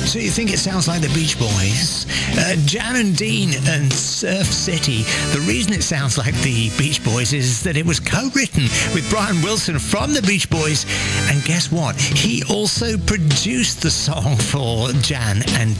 So you think it sounds like the Beach Boys? Jan and Dean and Surf City. The reason it sounds like the Beach Boys is that it was co-written with Brian Wilson from the Beach Boys. And guess what? He also produced the song for Jan and